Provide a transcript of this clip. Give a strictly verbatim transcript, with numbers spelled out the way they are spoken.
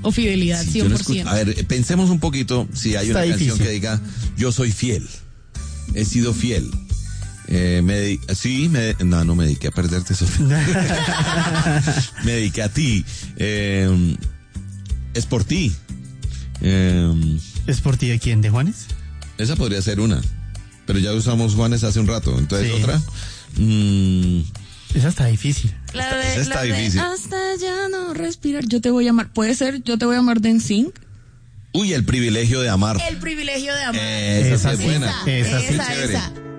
o fidelidad Sí, cien yo no por ciento. escucho- a ver, pensemos un poquito si hay Está una difícil. canción que diga, yo soy fiel, he sido fiel. Eh, me dedi- sí, me, no, no me dediqué a perderte, Sofía. Me dediqué a ti. Eh, es por ti. Eh, ¿Es por ti de quién? ¿De Juanes? esa podría ser una. Pero ya usamos Juanes hace un rato. Entonces, Sí. otra. Mm, Esa está difícil. La de, esa está la de difícil. hasta ya no respirar, yo te voy a amar. Puede ser, yo te voy a amar de N Sync. uy, el privilegio de amar. El privilegio de amar. Eh, esa, Esa sí es sí, buena. esa sí. esa, Chévere. esa.